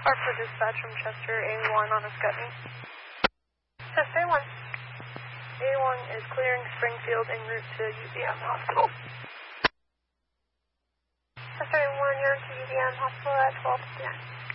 Hartford dispatch from Chester, A1 on a Scutney. Chester, A1. A1 is clearing Springfield en route to UVM Hospital. Chester, A1, you're to UVM Hospital at 12:59.